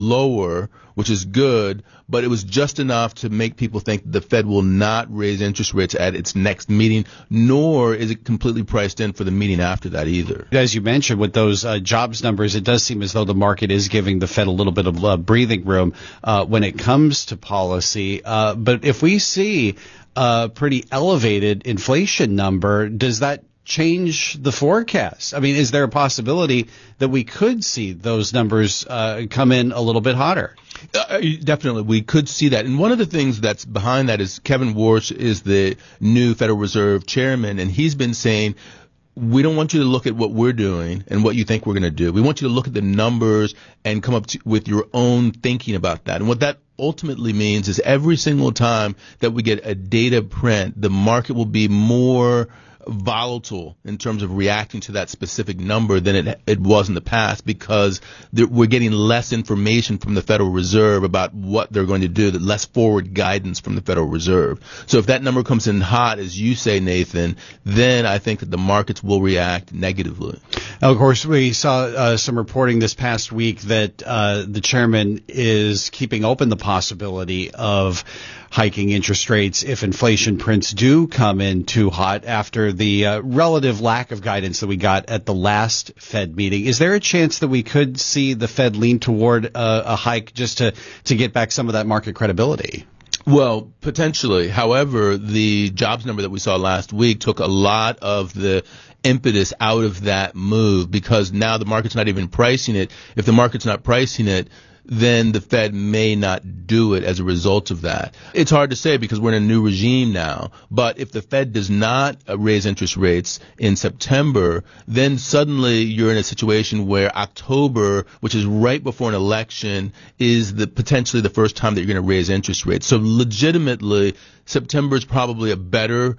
lower, which is good, but it was just enough to make people think the Fed will not raise interest rates at its next meeting, nor is it completely priced in for the meeting after that either. As you mentioned, with those jobs numbers, it does seem as though the market is giving the Fed a little bit of breathing room when it comes to policy. But if we see a pretty elevated inflation number, does that change the forecast? I mean, is there a possibility that we could see those numbers come in a little bit hotter? Definitely, we could see that. And one of the things that's behind that is Kevin Warsh is the new Federal Reserve chairman, and he's been saying, we don't want you to look at what we're doing and what you think we're going to do. We want you to look at the numbers and come up with your own thinking about that. And what that ultimately means is every single time that we get a data print, the market will be more volatile in terms of reacting to that specific number than it was in the past, because we're getting less information from the Federal Reserve about what they're going to do, less forward guidance from the Federal Reserve. So if that number comes in hot, as you say, Nathan, then I think that the markets will react negatively. Now, of course, we saw some reporting this past week that the chairman is keeping open the possibility of hiking interest rates if inflation prints do come in too hot after the relative lack of guidance that we got at the last Fed meeting. Is there a chance that we could see the Fed lean toward a hike just to get back some of that market credibility? Well, potentially. However, the jobs number that we saw last week took a lot of the impetus out of that move, because now the market's not even pricing it. If the market's not pricing it, then the Fed may not do it as a result of that. It's hard to say because we're in a new regime now. But if the Fed does not raise interest rates in September, then suddenly you're in a situation where October, which is right before an election, is potentially the first time that you're going to raise interest rates. So legitimately, September is probably a better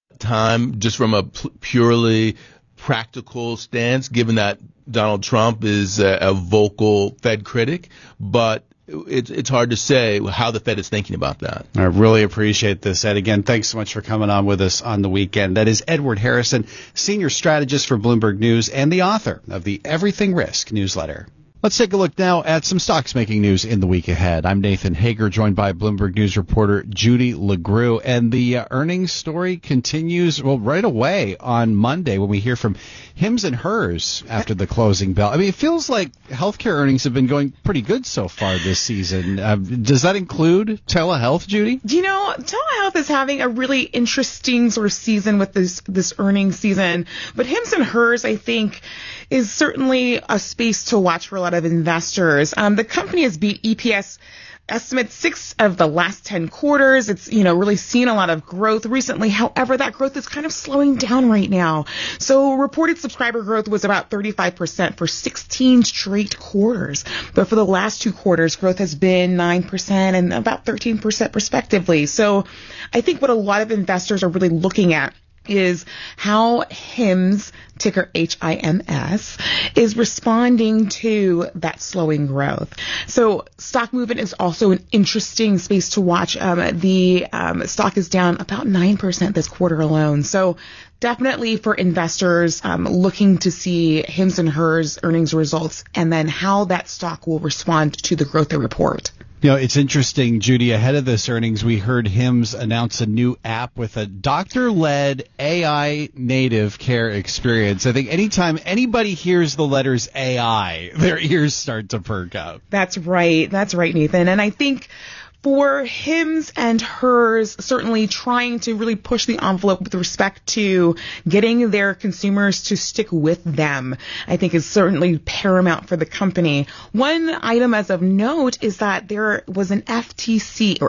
time just from a purely practical stance, given that Donald Trump is a vocal Fed critic, but it's hard to say how the Fed is thinking about that. I really appreciate this, Ed. Again, thanks so much for coming on with us on the weekend. That is Edward Harrison, Senior Strategist for Bloomberg News and the author of the Everything Risk newsletter. Let's take a look now at some stocks making news in the week ahead. I'm Nathan Hager, joined by Bloomberg News reporter Judy LeGroux, and the earnings story continues, right away on Monday when we hear from Hims & Hers after the closing bell. I mean, it feels like healthcare earnings have been going pretty good so far this season. Does that include telehealth, Judy? You know, telehealth is having a really interesting sort of season with this earnings season, but Hims & Hers, I think, is certainly a space to watch for a lot of investors. The company has beat EPS estimates 6 of the last 10 quarters. It's, really seen a lot of growth recently. However, that growth is kind of slowing down right now. So reported subscriber growth was about 35% for 16 straight quarters. But for the last 2 quarters, growth has been 9% and about 13% respectively. So I think what a lot of investors are really looking at is how Hims, ticker HIMS, is responding to that slowing growth. So stock movement is also an interesting space to watch. The stock is down about 9% this quarter alone. So definitely for investors looking to see Hims & Hers earnings results and then how that stock will respond to the growth they report. It's interesting, Judy. Ahead of this earnings, we heard Hims announce a new app with a doctor-led AI native care experience. I think anytime anybody hears the letters AI, their ears start to perk up. That's right. That's right, Nathan. And I think for Hims & Hers, certainly trying to really push the envelope with respect to getting their consumers to stick with them, I think is certainly paramount for the company. One item as of note is that there was an FTC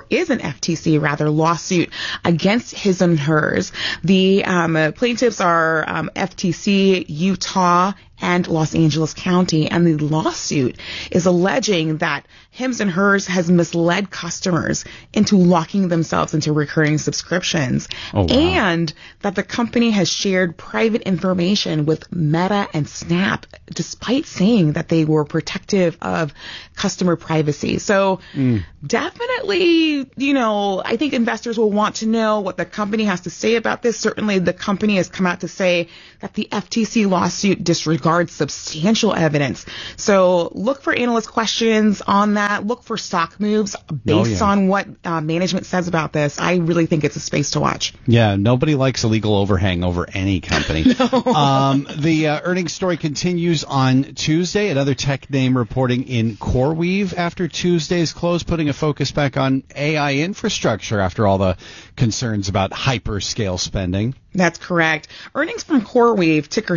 lawsuit against Hims & Hers. The plaintiffs are FTC, Utah, and Los Angeles County, and the lawsuit is alleging that Hims & Hers has misled customers into locking themselves into recurring subscriptions, and that the company has shared private information with Meta and Snap, despite saying that they were protective of customer privacy. So definitely, I think investors will want to know what the company has to say about this. Certainly the company has come out to say that the FTC lawsuit disregards substantial evidence. So look for analyst questions on that. Look for stock moves based on what management says about this. I really think it's a space to watch. Yeah, nobody likes a legal overhang over any company. The earnings story continues on Tuesday. Another tech name reporting in CoreWeave after Tuesday's close, putting a focus back on AI infrastructure after all the concerns about hyperscale spending. That's correct. Earnings from CoreWeave, ticker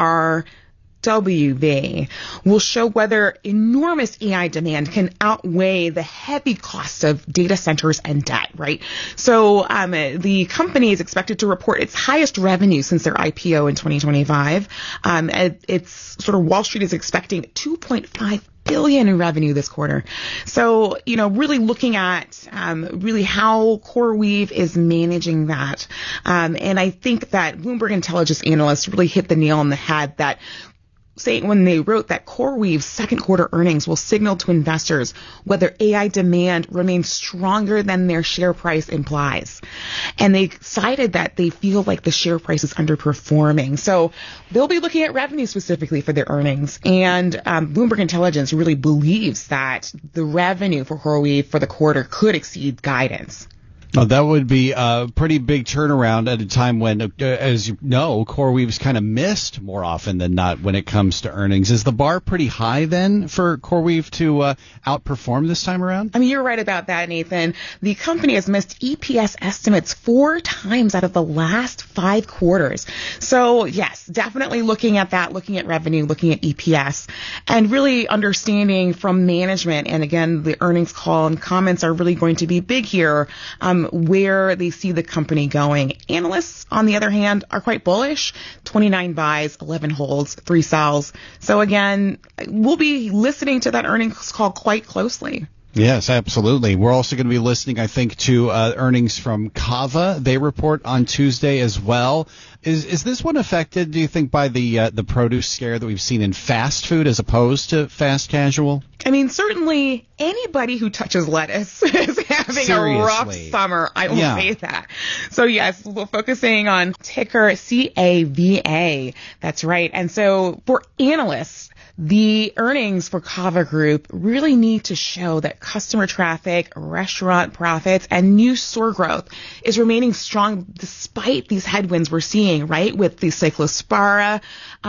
CRWV, will show whether enormous AI demand can outweigh the heavy cost of data centers and debt, right? So the company is expected to report its highest revenue since their IPO in 2025. It's sort of Wall Street is expecting $2.5 billion in revenue this quarter. So, really looking at really how CoreWeave is managing that. And I think that Bloomberg Intelligence analysts really hit the nail on the head that saying when they wrote that CoreWeave's second quarter earnings will signal to investors whether AI demand remains stronger than their share price implies. And they cited that they feel like the share price is underperforming. So they'll be looking at revenue specifically for their earnings. And Bloomberg Intelligence really believes that the revenue for CoreWeave for the quarter could exceed guidance. Oh, that would be a pretty big turnaround at a time when, as you know, CoreWeave's kind of missed more often than not when it comes to earnings. Is the bar pretty high then for CoreWeave to outperform this time around? I mean, you're right about that, Nathan. The company has missed EPS estimates 4 times out of the last 5 quarters. So, yes, definitely looking at that, looking at revenue, looking at EPS, and really understanding from management. And again, the earnings call and comments are really going to be big here. Where they see the company going. Analysts, on the other hand, are quite bullish. 29 buys, 11 holds, 3 sells. So again, we'll be listening to that earnings call quite closely. Yes, absolutely. We're also going to be listening, I think, to earnings from Kava. They report on Tuesday as well. Is this one affected, do you think, by the produce scare that we've seen in fast food as opposed to fast casual? I mean, certainly anybody who touches lettuce is having a rough summer. I will say that. So, yes, we're focusing on ticker CAVA. That's right. And so for analysts, the earnings for Kava Group really need to show that customer traffic, restaurant profits, and new store growth is remaining strong despite these headwinds we're seeing, right, with the Cyclospora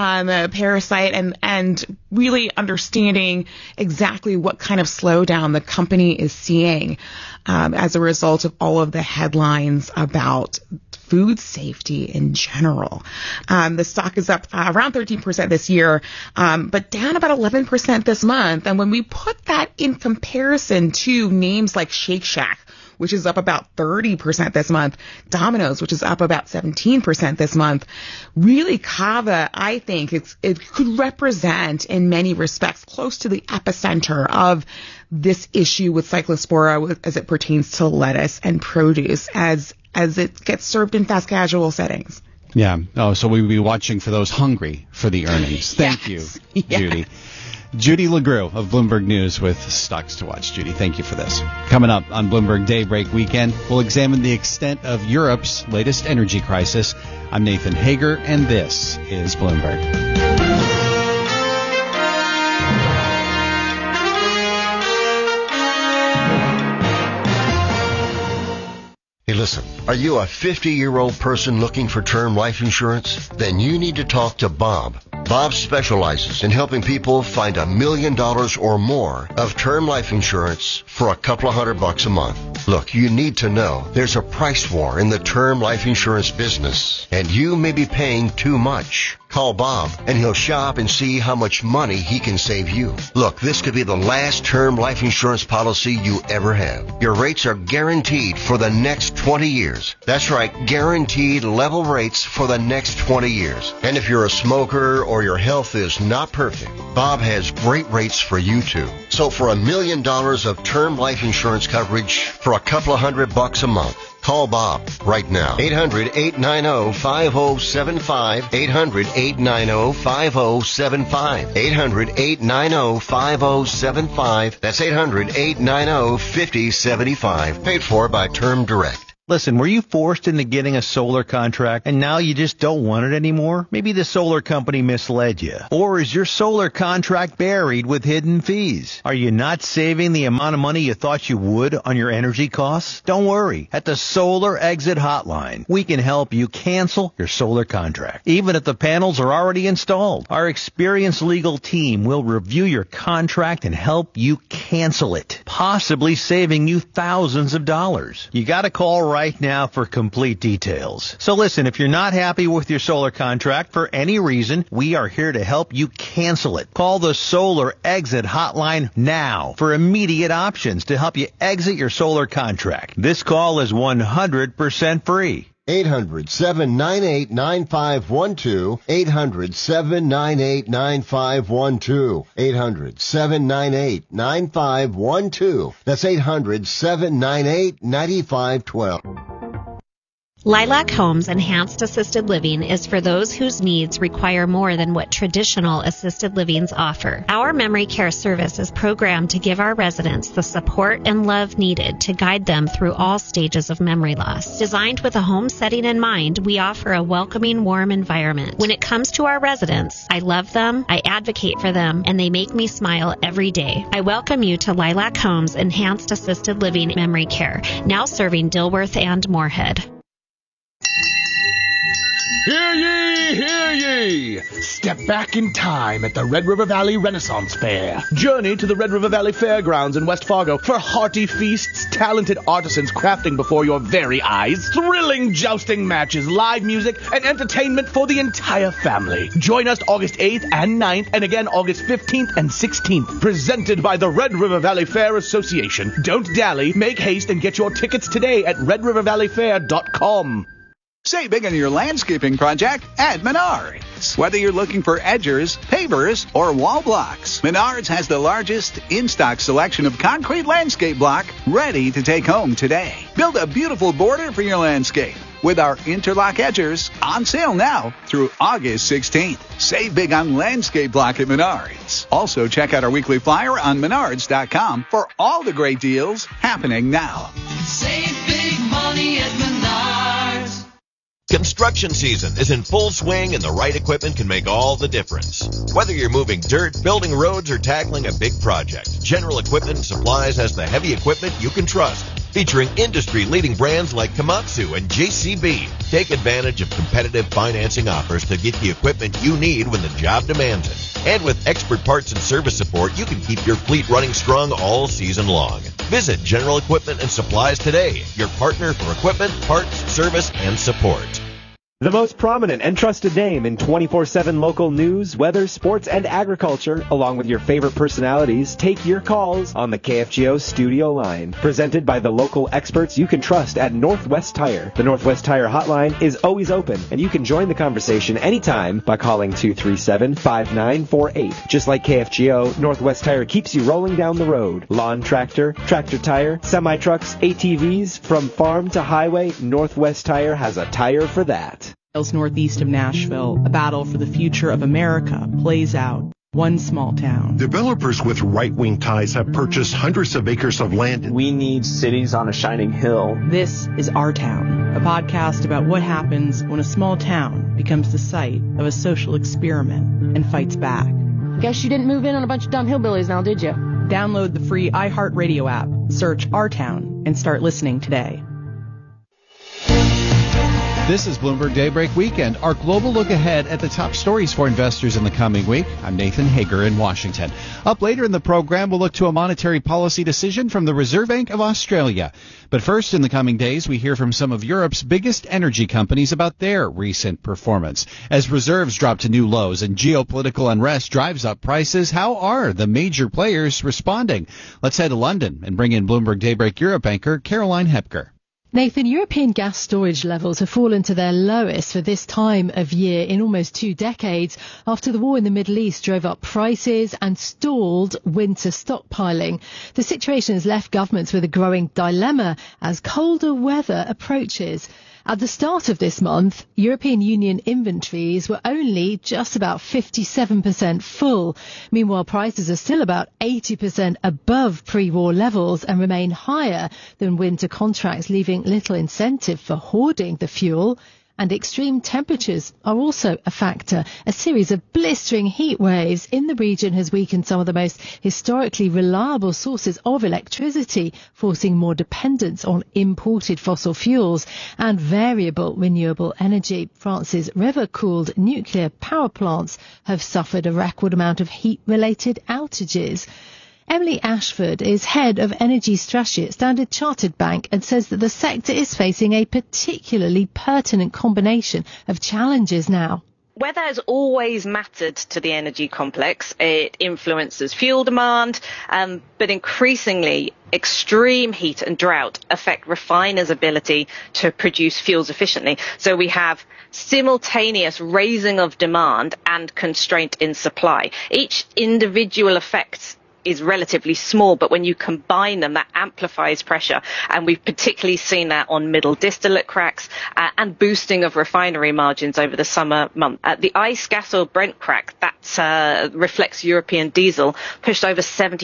parasite and really understanding exactly what kind of slowdown the company is seeing as a result of all of the headlines about food safety in general. The stock is up around 13% this year, but down about 11% this month. And when we put that in comparison to names like Shake Shack, which is up about 30% this month, Domino's, which is up about 17% this month, really Kava, I think it could represent in many respects close to the epicenter of this issue with Cyclospora as it pertains to lettuce and produce as it gets served in fast casual settings. Yeah. Oh, so we'll be watching for those hungry for the earnings. Thank you, Judy. Judy LeGroux of Bloomberg News with Stocks to Watch. Judy, thank you for this. Coming up on Bloomberg Daybreak Weekend, we'll examine the extent of Europe's latest energy crisis. I'm Nathan Hager, and this is Bloomberg. Hey, listen, are you a 50-year-old person looking for term life insurance? Then you need to talk to Bob. Bob specializes in helping people find $1 million or more of term life insurance for a couple of $100 a month. Look, you need to know there's a price war in the term life insurance business, and you may be paying too much. Call Bob, and he'll shop and see how much money he can save you. Look, this could be the last term life insurance policy you ever have. Your rates are guaranteed for the next 20 years. That's right, guaranteed level rates for the next 20 years. And if you're a smoker or your health is not perfect, Bob has great rates for you too. So for $1 million of term life insurance coverage for a couple of $100 a month, call Bob right now. 800-890-5075. 800-890-5075. 800-890-5075. That's 800-890-5075. Paid for by Term Direct. Listen, were you forced into getting a solar contract and now you just don't want it anymore? Maybe the solar company misled you. Or is your solar contract buried with hidden fees? Are you not saving the amount of money you thought you would on your energy costs? Don't worry. At the Solar Exit Hotline, we can help you cancel your solar contract, even if the panels are already installed. Our experienced legal team will review your contract and help you cancel it, possibly saving you thousands of dollars. You got to call right now for complete details. So listen, if you're not happy with your solar contract for any reason, we are here to help you cancel it. Call the Solar Exit Hotline now for immediate options to help you exit your solar contract. This call is 100% free. 800-798-9512. 800-798-9512. 800-798-9512. That's 800-798-9512. Lilac Homes Enhanced Assisted Living is for those whose needs require more than what traditional assisted livings offer. Our memory care service is programmed to give our residents the support and love needed to guide them through all stages of memory loss. Designed with a home setting in mind, we offer a welcoming, warm environment. When it comes to our residents, I love them, I advocate for them, and they make me smile every day. I welcome you to Lilac Homes Enhanced Assisted Living Memory Care, now serving Dilworth and Moorhead. Hear ye, hear ye! Step back in time at the Red River Valley Renaissance Fair. Journey to the Red River Valley Fairgrounds in West Fargo for hearty feasts, talented artisans crafting before your very eyes, thrilling jousting matches, live music, and entertainment for the entire family. Join us August 8th and 9th, and again August 15th and 16th. Presented by the Red River Valley Fair Association. Don't dally, make haste, and get your tickets today at redrivervalleyfair.com. Save big on your landscaping project at Menards. Whether you're looking for edgers, pavers, or wall blocks, Menards has the largest in-stock selection of concrete landscape block ready to take home today. Build a beautiful border for your landscape with our interlock edgers on sale now through August 16th. Save big on landscape block at Menards. Also, check out our weekly flyer on Menards.com for all the great deals happening now. Save big money at Menards. Construction season is in full swing, and the right equipment can make all the difference. Whether you're moving dirt, building roads, or tackling a big project, General Equipment and Supplies has the heavy equipment you can trust. Featuring industry-leading brands like Komatsu and JCB. Take advantage of competitive financing offers to get the equipment you need when the job demands it. And with expert parts and service support, you can keep your fleet running strong all season long. Visit General Equipment and Supplies today, your partner for equipment, parts, service, and support. The most prominent and trusted name in 24/7 local news, weather, sports, and agriculture, along with your favorite personalities, take your calls on the KFGO studio line. Presented by the local experts you can trust at Northwest Tire. The Northwest Tire hotline is always open, and you can join the conversation anytime by calling 237-5948. Just like KFGO, Northwest Tire keeps you rolling down the road. Lawn tractor, tractor tire, semi-trucks, ATVs, from farm to highway, Northwest Tire has a tire for that. Northeast of Nashville, a battle for the future of America plays out. One small town. Developers with right-wing ties have purchased hundreds of acres of land. We need cities on a shining hill. This is Our Town, a podcast about what happens when a small town becomes the site of a social experiment and fights back. Guess you didn't move in on a bunch of dumb hillbillies now, did you? Download the free iHeartRadio app, search Our Town, and start listening today. This is Bloomberg Daybreak Weekend, our global look ahead at the top stories for investors in the coming week. I'm Nathan Hager in Washington. Up later in the program, we'll look to a monetary policy decision from the Reserve Bank of Australia. But first, in the coming days, we hear from some of Europe's biggest energy companies about their recent performance. As reserves drop to new lows and geopolitical unrest drives up prices, how are the major players responding? Let's head to London and bring in Bloomberg Daybreak Europe anchor Caroline Hepker. Nathan, European gas storage levels have fallen to their lowest for this time of year in almost 2 decades after the war in the Middle East drove up prices and stalled winter stockpiling. The situation has left governments with a growing dilemma as colder weather approaches. At the start of this month, European Union inventories were only just about 57% full. Meanwhile, prices are still about 80% above pre-war levels and remain higher than winter contracts, leaving little incentive for hoarding the fuel. And extreme temperatures are also a factor. A series of blistering heat waves in the region has weakened some of the most historically reliable sources of electricity, forcing more dependence on imported fossil fuels and variable renewable energy. France's river-cooled nuclear power plants have suffered a record amount of heat-related outages. Emily Ashford is head of energy strategy at Standard Chartered Bank and says that the sector is facing a particularly pertinent combination of challenges now. Weather has always mattered to the energy complex. It influences fuel demand, but increasingly extreme heat and drought affect refiners' ability to produce fuels efficiently. So we have simultaneous raising of demand and constraint in supply. Each individual effect is relatively small, but when you combine them, that amplifies pressure. And we've particularly seen that on middle distillate cracks and boosting of refinery margins over the summer month. The ICE gas oil Brent crack, that reflects European diesel, pushed over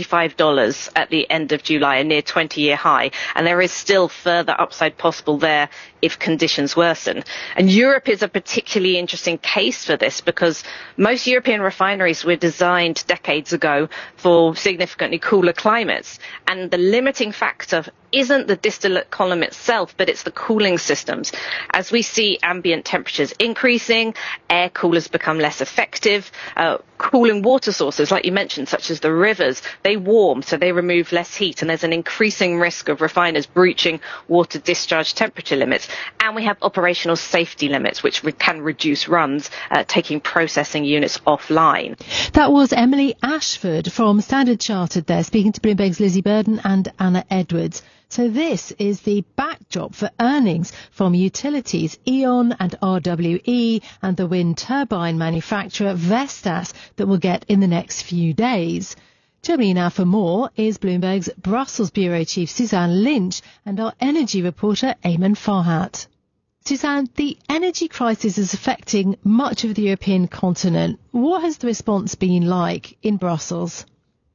$75 at the end of July, a near 20-year high. And there is still further upside possible there if conditions worsen. And Europe is a particularly interesting case for this because most European refineries were designed decades ago for significantly cooler climates. And the limiting factor isn't the distillate column itself, but it's the cooling systems. As we see ambient temperatures increasing, air coolers become less effective. Cooling water sources, like you mentioned, such as the rivers, they warm, so they remove less heat. And there's an increasing risk of refiners breaching water discharge temperature limits. And we have operational safety limits, which can reduce runs, taking processing units offline. That was Emily Ashford from Standard Chartered there, speaking to Bloomberg's Lizzie Burden and Anna Edwards. So this is the backdrop for earnings from utilities E.ON and RWE and the wind turbine manufacturer Vestas that we'll get in the next few days. Joining me now for more is Bloomberg's Brussels Bureau Chief Suzanne Lynch and our energy reporter Eamon Farhat. Suzanne, the energy crisis is affecting much of the European continent. What has the response been like in Brussels?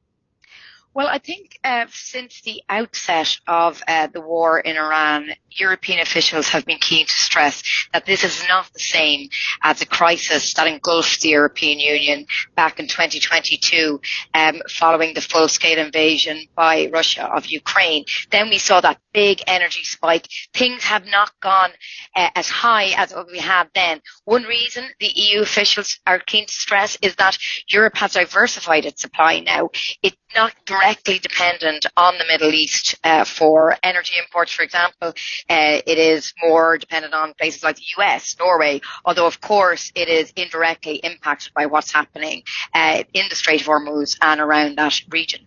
Well, I think since the outset of the war in Iran, European officials have been keen to stress that this is not the same as a crisis that engulfed the European Union back in 2022 following the full-scale invasion by Russia of Ukraine. Then we saw that big energy spike. Things have not gone as high as what we had then. One reason the EU officials are keen to stress is that Europe has diversified its supply now. It's not directly dependent on the Middle East for energy imports, for example. It is more dependent on places like the US, Norway, although of course it is indirectly impacted by what's happening in the Strait of Hormuz and around that region.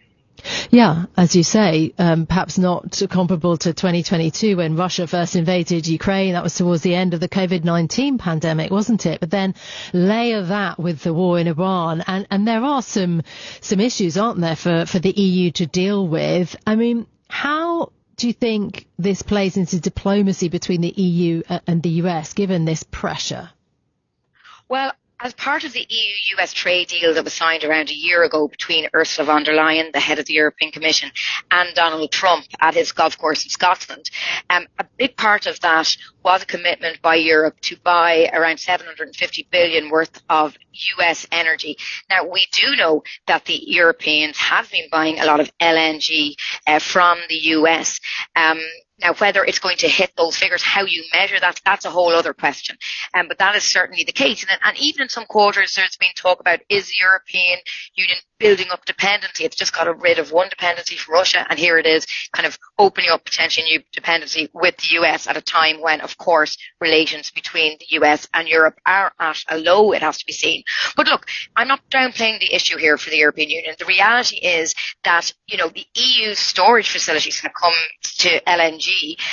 Yeah, as you say, perhaps not comparable to 2022 when Russia first invaded Ukraine. That was towards the end of the COVID-19 pandemic, wasn't it? But then layer that with the war in Iran, and there are some issues, aren't there, for the EU to deal with. I mean, how do you think this plays into diplomacy between the EU and the US, given this pressure? Well, as part of the EU-US trade deal that was signed around a year ago between Ursula von der Leyen, the head of the European Commission, and Donald Trump at his golf course in Scotland, a big part of that was a commitment by Europe to buy around $750 billion worth of US energy. Now, we do know that the Europeans have been buying a lot of LNG from the US. Now, whether it's going to hit those figures, how you measure that, that's a whole other question. But that is certainly the case. And even in some quarters, there's been talk about, is the European Union building up dependency? It's just got rid of one dependency from Russia, and here it is kind of opening up potentially new dependency with the US at a time when, of course, relations between the US and Europe are at a low, it has to be seen. But look, I'm not downplaying the issue here for the European Union. The reality is that, you know, the EU storage facilities when it comes to LNG,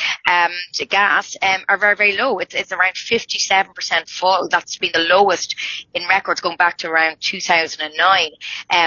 to gas, are very, very low. It's around 57% full. That's been the lowest in records going back to around 2009.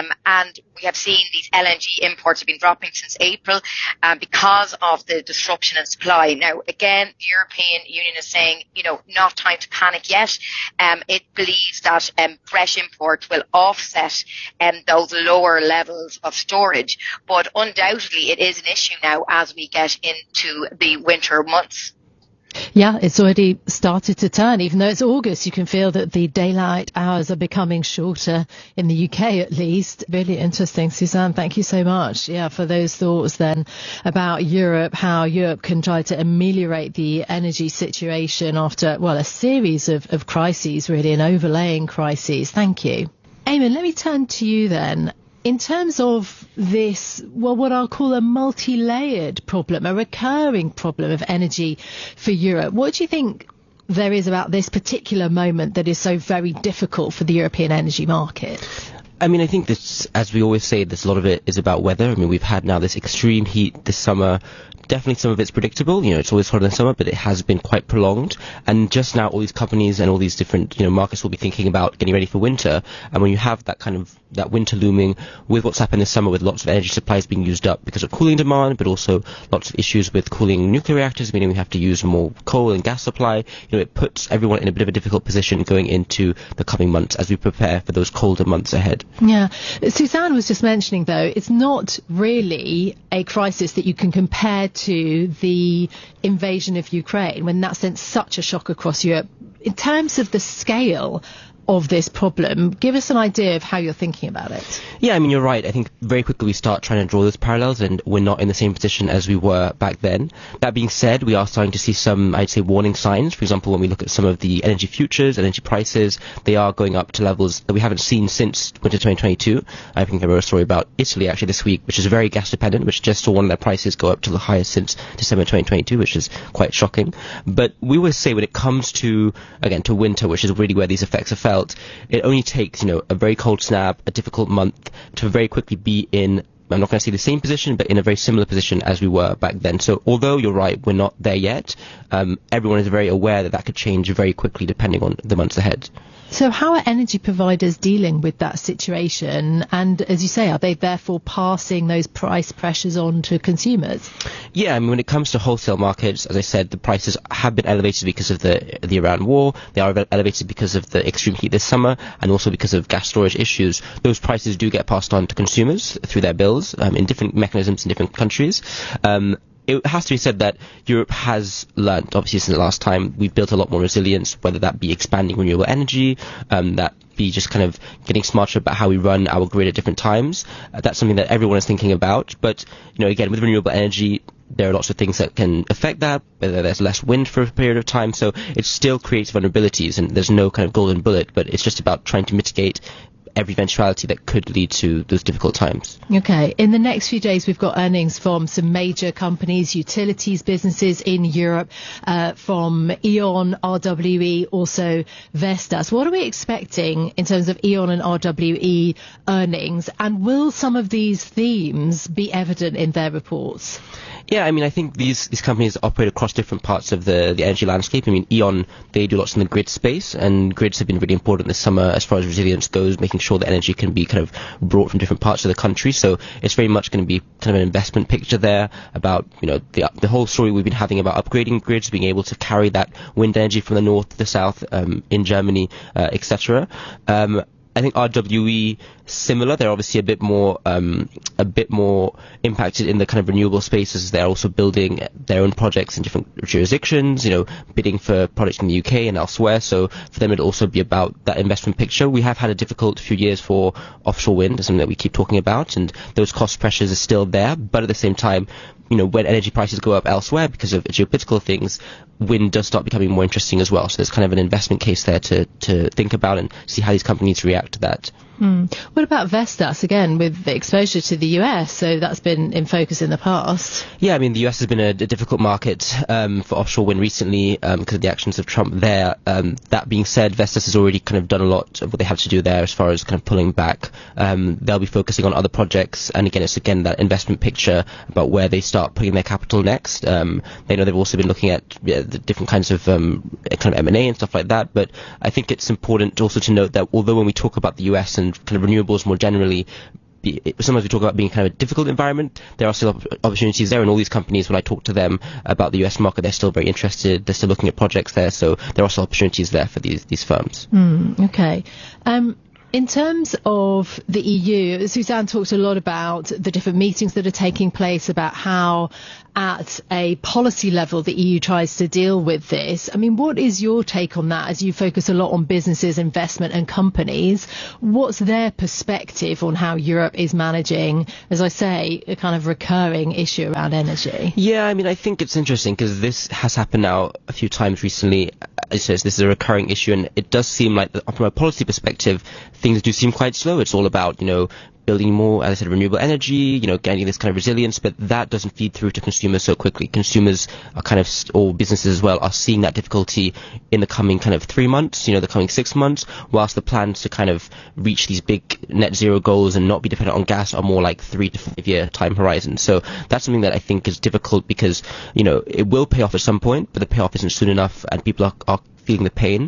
And we have seen these LNG imports have been dropping since April because of the disruption in supply. Now, again, the European Union is saying, not time to panic yet. It believes that fresh imports will offset those lower levels of storage. But undoubtedly, it is an issue now as we get into the winter months. Yeah, it's already started to turn. Even though it's August, you can feel that the daylight hours are becoming shorter in the UK, at least. Really interesting. Suzanne, thank you so much. Yeah, for those thoughts then about Europe, how Europe can try to ameliorate the energy situation after, a series of crises, really, and overlaying crises. Thank you. Eamon, let me turn to you then. In terms of this, what I'll call a multi-layered problem, a recurring problem of energy for Europe, what do you think there is about this particular moment that is so very difficult for the European energy market? I mean, I think this, as we always say, there's a lot of it is about weather. I mean, we've had now this extreme heat this summer. Definitely some of it's predictable. It's always hot in the summer, but it has been quite prolonged. And just now, all these companies and all these different, markets will be thinking about getting ready for winter. And when you have that winter looming with what's happened this summer with lots of energy supplies being used up because of cooling demand, but also lots of issues with cooling nuclear reactors, meaning we have to use more coal and gas supply, it puts everyone in a bit of a difficult position going into the coming months as we prepare for those colder months ahead. Yeah. Suzanne was just mentioning, though, it's not really a crisis that you can compare to the invasion of Ukraine, when that sent such a shock across Europe. In terms of the scale of this problem, give us an idea of how you're thinking about it. Yeah, I mean, you're right. I think very quickly we start trying to draw those parallels, and we're not in the same position as we were back then. That being said, we are starting to see some, I'd say, warning signs. For example, when we look at some of the energy futures, energy prices, they are going up to levels that we haven't seen since winter 2022. I think I wrote a story about Italy actually this week, which is very gas dependent, which just saw one of their prices go up to the highest since December 2022, which is quite shocking. But we always say when it comes to, again, to winter, which is really where these effects are felt, it only takes, a very cold snap, a difficult month to very quickly be in, I'm not going to say the same position, but in a very similar position as we were back then. So although you're right, we're not there yet, everyone is very aware that could change very quickly depending on the months ahead. So how are energy providers dealing with that situation? And as you say, are they therefore passing those price pressures on to consumers? Yeah, I mean, when it comes to wholesale markets, as I said, the prices have been elevated because of the Iran war. They are elevated because of the extreme heat this summer and also because of gas storage issues. Those prices do get passed on to consumers through their bills in different mechanisms in different countries. It has to be said that Europe has learned, obviously, since the last time. We've built a lot more resilience, whether that be expanding renewable energy, that be just kind of getting smarter about how we run our grid at different times. That's something that everyone is thinking about. But, again, with renewable energy, there are lots of things that can affect that, whether there's less wind for a period of time. So it still creates vulnerabilities, and there's no kind of golden bullet, but it's just about trying to mitigate every eventuality that could lead to those difficult times. Okay. In the next few days, we've got earnings from some major companies, utilities businesses in Europe, from E.ON, RWE, also Vestas. What are we expecting in terms of E.ON and RWE earnings? And will some of these themes be evident in their reports? Yeah, I mean, I think these companies operate across different parts of the energy landscape. I mean, E.ON, they do lots in the grid space, and grids have been really important this summer as far as resilience goes, making sure that energy can be kind of brought from different parts of the country. So it's very much going to be kind of an investment picture there about, the whole story we've been having about upgrading grids, being able to carry that wind energy from the north to the south, in Germany, etc. I think RWE, similar. They're obviously a bit more impacted in the kind of renewable spaces. They're also building their own projects in different jurisdictions, bidding for projects in the UK and elsewhere. So for them, it'll also be about that investment picture. We have had a difficult few years for offshore wind, something that we keep talking about, and those cost pressures are still there. But at the same time, when energy prices go up elsewhere because of geopolitical things, wind does start becoming more interesting as well. So there's kind of an investment case there to think about and see how these companies react to that. What about Vestas, again, with the exposure to the US? So that's been in focus in the past. Yeah, I mean, the US has been a difficult market for offshore wind recently because of the actions of Trump there. That being said, Vestas has already kind of done a lot of what they have to do there as far as kind of pulling back. They'll be focusing on other projects. And again, it's that investment picture about where they start putting their capital next. They know they've also been looking at the different kinds of kind of M&A and stuff like that. But I think it's important also to note that although when we talk about the US and and kind of renewables more generally, sometimes we talk about being kind of a difficult environment. There are still opportunities there, and all these companies, when I talk to them about the US market, they're still very interested. They're still looking at projects there, so there are still opportunities there for these firms. Okay. In terms of the EU, Suzanne talked a lot about the different meetings that are taking place, about how at a policy level the EU tries to deal with this. I mean, what is your take on that as you focus a lot on businesses, investment and companies? What's their perspective on how Europe is managing, as I say, a kind of recurring issue around energy? Yeah, I mean, I think it's interesting because this has happened now a few times recently. It says this is a recurring issue, and it does seem like from a policy perspective, things do seem quite slow. It's all about, building more, as I said, renewable energy, getting this kind of resilience, but that doesn't feed through to consumers so quickly. Consumers are or businesses as well, are seeing that difficulty in the coming kind of 3 months, the coming 6 months, whilst the plans to kind of reach these big net zero goals and not be dependent on gas are more like 3 to 5 year time horizon. So that's something that I think is difficult because, it will pay off at some point, but the payoff isn't soon enough and people are feeling the pain.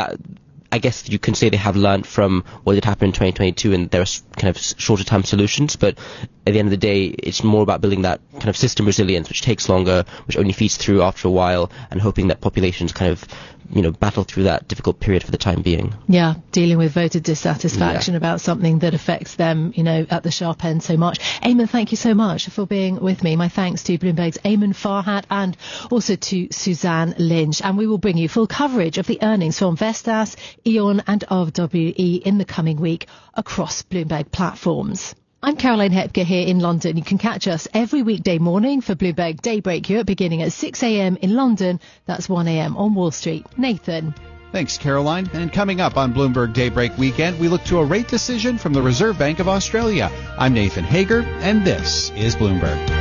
I guess you can say they have learned from what did happen in 2022 and there are kind of shorter term solutions, but at the end of the day, it's more about building that kind of system resilience, which takes longer, which only feeds through after a while, and hoping that populations kind of, battle through that difficult period for the time being. Yeah, dealing with voter dissatisfaction about something that affects them, at the sharp end so much. Eamon, thank you so much for being with me. My thanks to Bloomberg's Eamon Farhat and also to Suzanne Lynch. And we will bring you full coverage of the earnings from Vestas, E.ON and RWE in the coming week across Bloomberg platforms. I'm Caroline Hepker here in London. You can catch us every weekday morning for Bloomberg Daybreak Europe beginning at 6 a.m. in London. That's 1 a.m. on Wall Street. Nathan. Thanks, Caroline. And coming up on Bloomberg Daybreak Weekend, we look to a rate decision from the Reserve Bank of Australia. I'm Nathan Hager, and this is Bloomberg.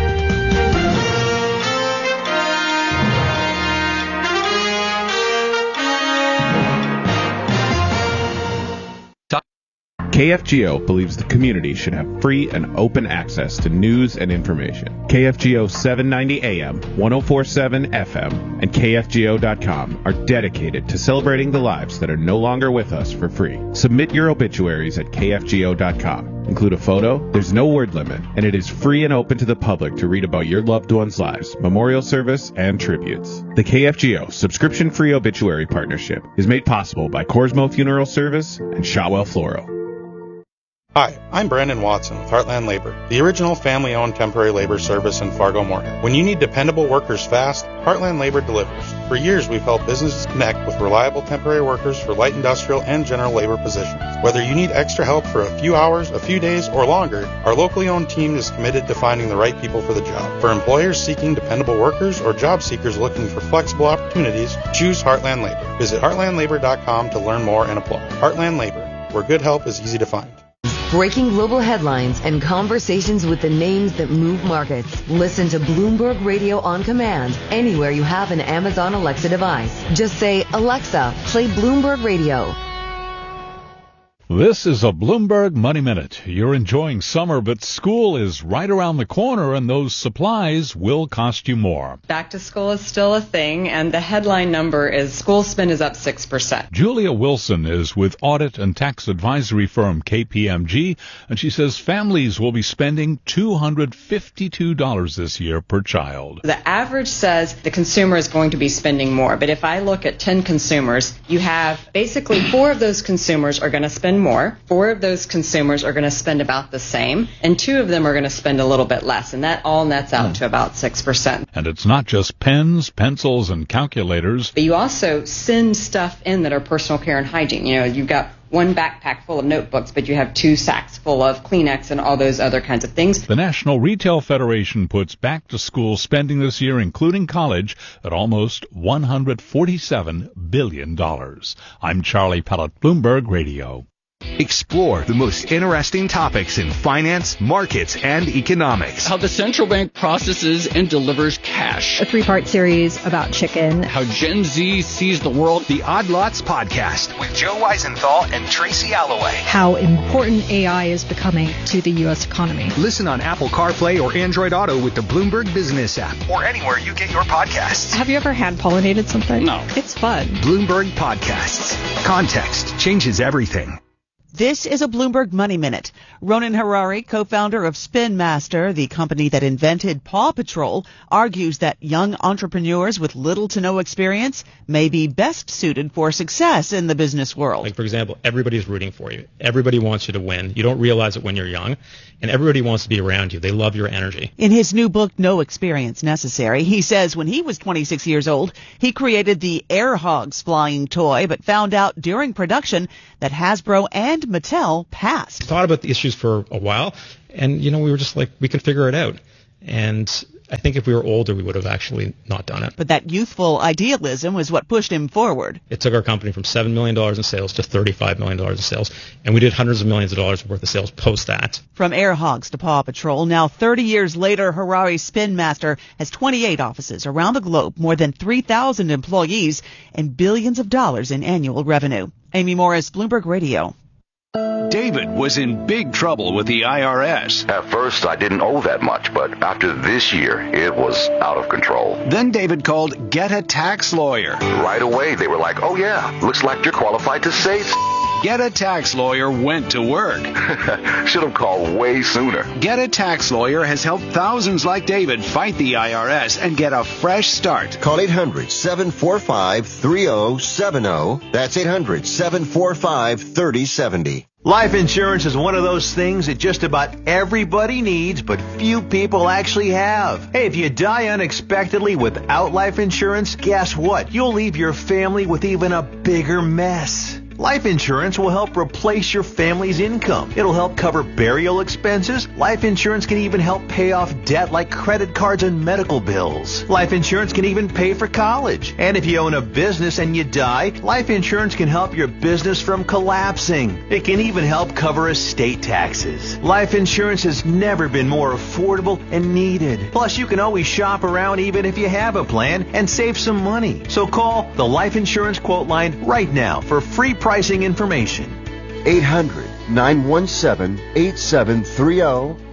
KFGO believes the community should have free and open access to news and information. KFGO 790 AM, 1047 FM, and KFGO.com are dedicated to celebrating the lives that are no longer with us for free. Submit your obituaries at KFGO.com. Include a photo, there's no word limit, and it is free and open to the public to read about your loved ones' lives, memorial service, and tributes. The KFGO subscription-free obituary partnership is made possible by Corsmo Funeral Service and Shotwell Floral. Hi, I'm Brandon Watson with Heartland Labor, the original family-owned temporary labor service in Fargo-Moorhead. When you need dependable workers fast, Heartland Labor delivers. For years, we've helped businesses connect with reliable temporary workers for light industrial and general labor positions. Whether you need extra help for a few hours, a few days, or longer, our locally owned team is committed to finding the right people for the job. For employers seeking dependable workers or job seekers looking for flexible opportunities, choose Heartland Labor. Visit heartlandlabor.com to learn more and apply. Heartland Labor, where good help is easy to find. Breaking global headlines and conversations with the names that move markets. Listen to Bloomberg Radio on command anywhere you have an Amazon Alexa device. Just say, Alexa, play Bloomberg Radio. This is a Bloomberg Money Minute. You're enjoying summer, but school is right around the corner, and those supplies will cost you more. Back to school is still a thing, and the headline number is school spend is up 6%. Julia Wilson is with audit and tax advisory firm KPMG, and she says families will be spending $252 this year per child. The average says the consumer is going to be spending more, but if I look at 10 consumers, you have basically 4 of those consumers are going to spend more, 4 of those consumers are going to spend about the same, and 2 of them are going to spend a little bit less, and that all nets out to about 6%. And it's not just pens, pencils, and calculators. But you also send stuff in that are personal care and hygiene. You've got one backpack full of notebooks, but you have 2 sacks full of Kleenex and all those other kinds of things. The National Retail Federation puts back-to-school spending this year, including college, at almost $147 billion. I'm Charlie Pellett, Bloomberg Radio. Explore the most interesting topics in finance, markets, and economics. How the central bank processes and delivers cash. A 3-part series about chicken. How Gen Z sees the world. The Odd Lots Podcast with Joe Weisenthal and Tracy Alloway. How important AI is becoming to the U.S. economy. Listen on Apple CarPlay or Android Auto with the Bloomberg Business app or anywhere you get your podcasts. Have you ever hand-pollinated something? No. It's fun. Bloomberg Podcasts. Context changes everything. This is a Bloomberg Money Minute. Ronan Harari, co-founder of Spin Master, the company that invented Paw Patrol, argues that young entrepreneurs with little to no experience may be best suited for success in the business world. Like, for example, everybody's rooting for you. Everybody wants you to win. You don't realize it when you're young, and everybody wants to be around you. They love your energy. In his new book, No Experience Necessary, he says when he was 26 years old, he created the Air Hogs flying toy, but found out during production that Hasbro and Mattel passed. Thought about the issues for a while, and we were just like, we can figure it out. And I think if we were older, we would have actually not done it. But that youthful idealism was what pushed him forward. It took our company from $7 million in sales to $35 million in sales, and we did hundreds of millions of dollars worth of sales post that. From Air Hogs to Paw Patrol, now 30 years later, Harari's Spin Master has 28 offices around the globe, more than 3,000 employees, and billions of dollars in annual revenue. Amy Morris, Bloomberg Radio. David was in big trouble with the IRS. At first, I didn't owe that much, but after this year, it was out of control. Then David called Get a Tax Lawyer. Right away, they were like, oh yeah, looks like you're qualified to say Get a Tax Lawyer went to work. Should have called way sooner. Get a Tax Lawyer has helped thousands like David fight the IRS and get a fresh start. Call 800-745-3070. That's 800-745-3070. Life insurance is one of those things that just about everybody needs, but few people actually have. Hey, if you die unexpectedly without life insurance, guess what? You'll leave your family with even a bigger mess. Life insurance will help replace your family's income. It'll help cover burial expenses. Life insurance can even help pay off debt like credit cards and medical bills. Life insurance can even pay for college. And if you own a business and you die, life insurance can help your business from collapsing. It can even help cover estate taxes. Life insurance has never been more affordable and needed. Plus, you can always shop around even if you have a plan and save some money. So call the Life Insurance Quote Line right now for free pricing information. 800-917-8730.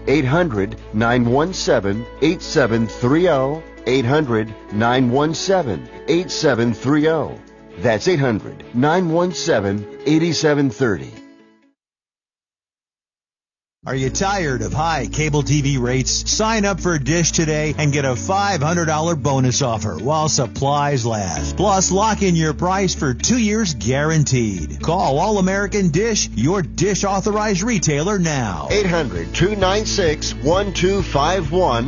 800-917-8730. 800-917-8730. That's 800-917-8730. Are you tired of high cable TV rates? Sign up for Dish today and get a $500 bonus offer while supplies last. Plus, lock in your price for 2 years guaranteed. Call All American Dish, your Dish authorized retailer now. 800-296-1251.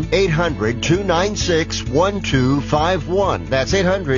800-296-1251. That's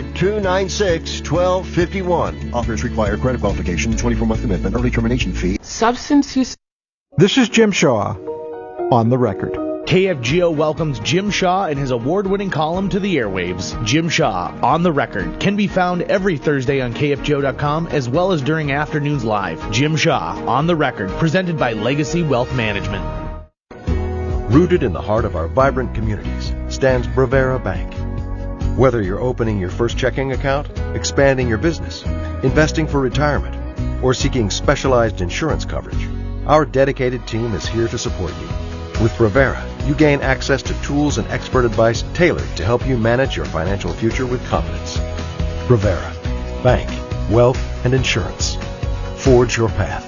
800-296-1251. Offers require credit qualification, 24-month commitment, early termination fee. Substance use. This is Jim Shaw on the record. KFGO welcomes Jim Shaw and his award-winning column to the airwaves. Jim Shaw, On the Record, can be found every Thursday on KFGO.com as well as during afternoons live. Jim Shaw, On the Record, presented by Legacy Wealth Management. Rooted in the heart of our vibrant communities stands Bravera Bank. Whether you're opening your first checking account, expanding your business, investing for retirement, or seeking specialized insurance coverage, our dedicated team is here to support you. With Bravera, you gain access to tools and expert advice tailored to help you manage your financial future with confidence. Bravera, bank, wealth, and insurance. Forge your path.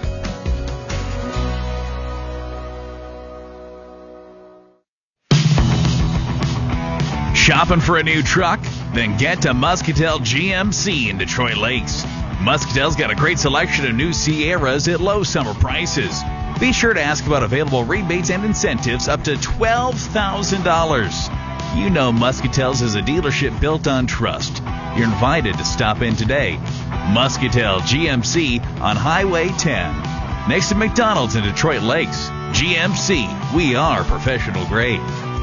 Shopping for a new truck? Then get to Muscatel GMC in Detroit Lakes. Muscatel's got a great selection of new Sierras at low summer prices. Be sure to ask about available rebates and incentives up to $12,000. You know Muscatel's is a dealership built on trust. You're invited to stop in today. Muscatel GMC on Highway 10. Next to McDonald's in Detroit Lakes. GMC, we are professional grade.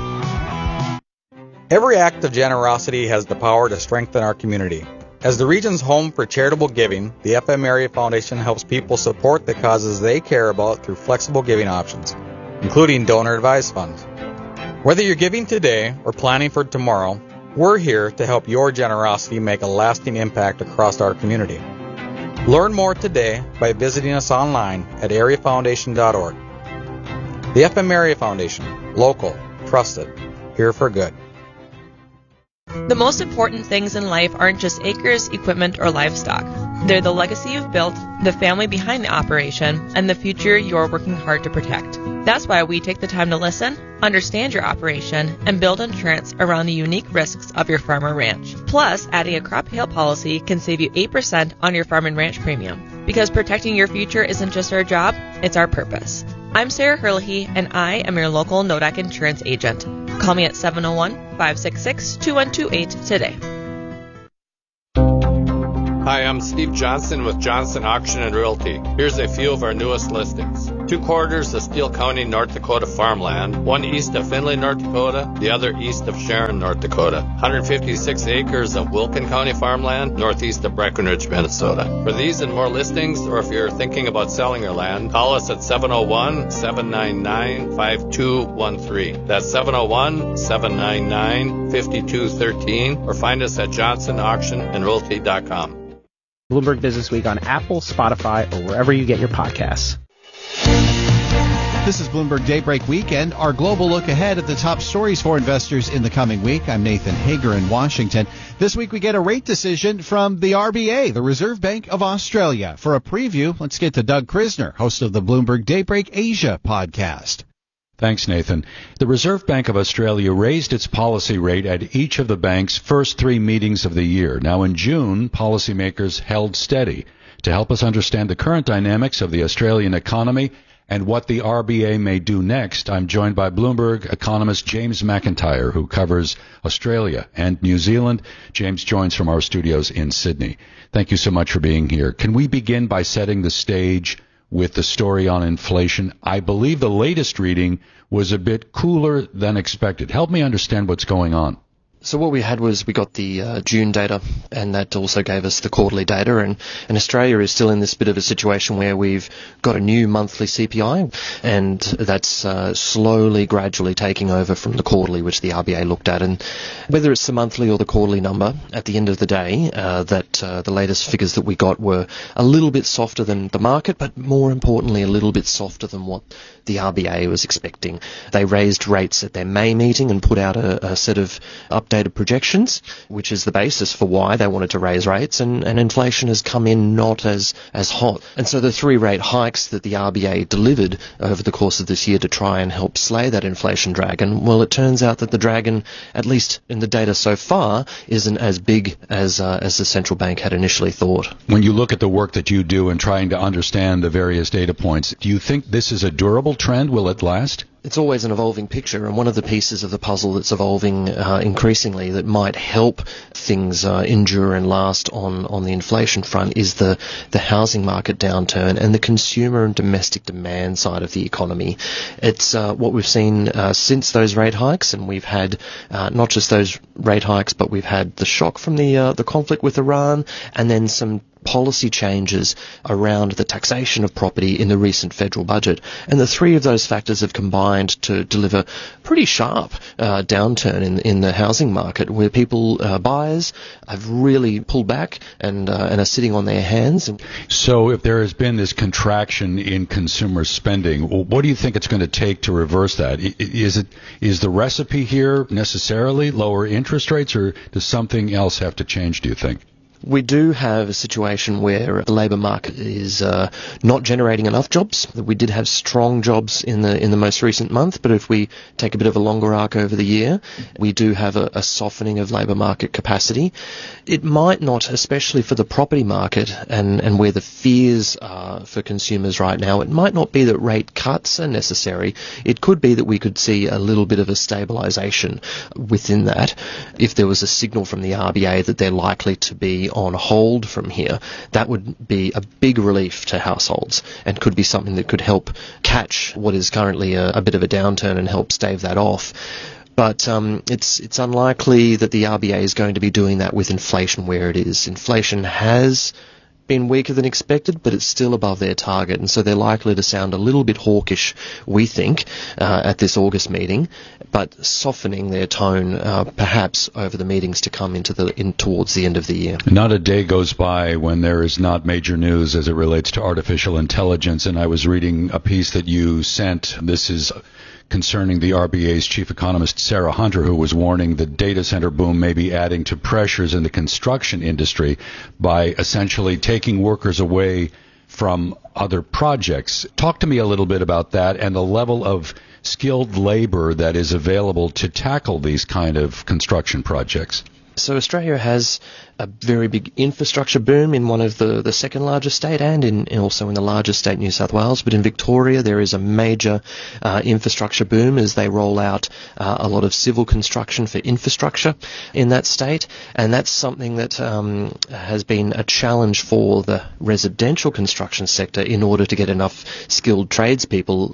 Every act of generosity has the power to strengthen our community. As the region's home for charitable giving, the FM Area Foundation helps people support the causes they care about through flexible giving options, including donor-advised funds. Whether you're giving today or planning for tomorrow, we're here to help your generosity make a lasting impact across our community. Learn more today by visiting us online at areafoundation.org. The FM Area Foundation, local, trusted, here for good. The most important things in life aren't just acres, equipment, or livestock. They're the legacy you've built, the family behind the operation, and the future you're working hard to protect. That's why we take the time to listen, understand your operation, and build insurance around the unique risks of your farm or ranch. Plus, adding a crop hail policy can save you 8% on your farm and ranch premium. Because protecting your future isn't just our job, it's our purpose. I'm Sarah Herlihy, and I am your local NODAC insurance agent. Call me at 701-566-2128 today. Hi, I'm Steve Johnson with Johnson Auction and Realty. Here's a few of our newest listings. 2 quarters of Steele County, North Dakota farmland, one east of Findlay, North Dakota, the other east of Sharon, North Dakota. 156 acres of Wilkin County farmland, northeast of Breckenridge, Minnesota. For these and more listings, or if you're thinking about selling your land, call us at 701-799-5213. That's 701-799-5213, or find us at johnsonauctionandrealty.com. Bloomberg Business Week on Apple, Spotify, or wherever you get your podcasts. This is Bloomberg Daybreak Weekend, our global look ahead at the top stories for investors in the coming week. I'm Nathan Hager in Washington. This week we get a rate decision from the RBA, the Reserve Bank of Australia. For a preview, let's get to Doug Krisner, host of the Bloomberg Daybreak Asia podcast. Thanks, Nathan. The Reserve Bank of Australia raised its policy rate at each of the bank's first 3 meetings of the year. Now, in June, policymakers held steady. To help us understand the current dynamics of the Australian economy and what the RBA may do next, I'm joined by Bloomberg economist James McIntyre, who covers Australia and New Zealand. James joins from our studios in Sydney. Thank you so much for being here. Can we begin by setting the stage with the story on inflation? I believe the latest reading was a bit cooler than expected. Help me understand what's going on. So what we had was we got the June data, and that also gave us the quarterly data, and Australia is still in this bit of a situation where we've got a new monthly CPI, and that's slowly, gradually taking over from the quarterly, which the RBA looked at. And whether it's the monthly or the quarterly number, at the end of the day, the latest figures that we got were a little bit softer than the market, but more importantly, a little bit softer than what the RBA was expecting. They raised rates at their May meeting and put out a set of updated projections, which is the basis for why they wanted to raise rates, and inflation has come in not as hot. And so the 3 rate hikes that the RBA delivered over the course of this year to try and help slay that inflation dragon, well, it turns out that the dragon, at least in the data so far, isn't as big as the central bank had initially thought. When you look at the work that you do in trying to understand the various data points, do you think this is a durable trend? Will it last? It's always an evolving picture, and one of the pieces of the puzzle that's evolving increasingly that might help things endure and last on the inflation front is the housing market downturn and the consumer and domestic demand side of the economy. It's what we've seen since those rate hikes, and we've had not just those rate hikes, but we've had the shock from the conflict with Iran, and then some policy changes around the taxation of property in the recent federal budget. And the 3 of those factors have combined to deliver pretty sharp downturn in the housing market, where people, buyers, have really pulled back and are sitting on their hands. So if there has been this contraction in consumer spending, what do you think it's going to take to reverse that? Is the recipe here necessarily lower interest rates, or does something else have to change, do you think? We do have a situation where the labour market is not generating enough jobs. We did have strong jobs in the most recent month, but if we take a bit of a longer arc over the year, we do have a softening of labour market capacity. It might not, especially for the property market and where the fears are for consumers right now, it might not be that rate cuts are necessary. It could be that we could see a little bit of a stabilisation within that. If there was a signal from the RBA that they're likely to be on hold from here, that would be a big relief to households and could be something that could help catch what is currently a bit of a downturn and help stave that off. But it's unlikely that the RBA is going to be doing that with inflation where it is. Inflation has been weaker than expected, but it's still above their target, and so they're likely to sound a little bit hawkish, we think, at this August meeting, but softening their tone perhaps over the meetings to come towards the end of the year. Not a day goes by when there is not major news as it relates to artificial intelligence, and I was reading a piece that you sent. This is concerning the RBA's chief economist Sarah Hunter, who was warning the data center boom may be adding to pressures in the construction industry by essentially taking workers away from other projects. Talk to me a little bit about that and the level of skilled labor that is available to tackle these kind of construction projects. So Australia has a very big infrastructure boom in one of the second largest state and also in the largest state, New South Wales. But in Victoria, there is a major infrastructure boom as they roll out a lot of civil construction for infrastructure in that state. And that's something that has been a challenge for the residential construction sector in order to get enough skilled tradespeople